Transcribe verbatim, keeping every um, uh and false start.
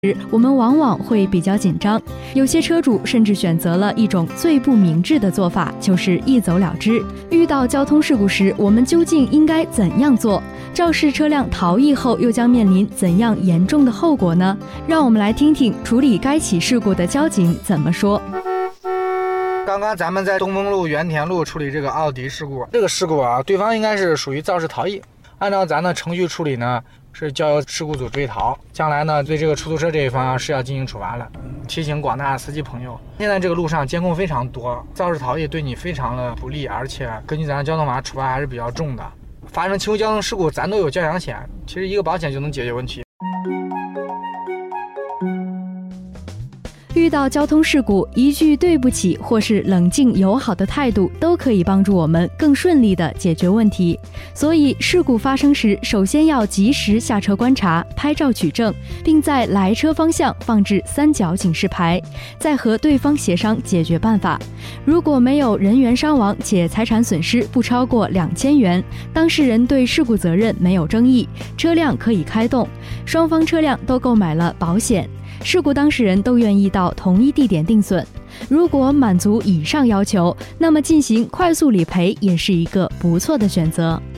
我们往往会比较紧张，有些车主甚至选择了一种最不明智的做法，就是一走了之。遇到交通事故时，我们究竟应该怎样做？肇事车辆逃逸后又将面临怎样严重的后果呢？让我们来听听处理该起事故的交警怎么说。 刚刚咱们在东风路原田路处理这个奥迪事故，这个事故啊，对方应该是属于肇事逃逸，按照咱的程序处理呢，是交由事故组追逃，将来呢对这个出租车这一方是要进行处罚的。提醒广大司机朋友，现在这个路上监控非常多，肇事逃逸对你非常的不利，而且根据咱的交通法处罚还是比较重的。发生轻微交通事故咱都有交强险，其实一个保险就能解决问题。 遇到交通事故，一句对不起或是冷静友好的态度都可以帮助我们更顺利地解决问题。所以事故发生时，首先要及时下车观察，拍照取证，并在来车方向放置三角警示牌，再和对方协商解决办法。如果没有人员伤亡且财产损失不超过两千元，当事人对事故责任没有争议，车辆可以开动，双方车辆都购买了保险，事故当事人都愿意到同一地点定损。如果满足以上要求，那么进行快速理赔也是一个不错的选择。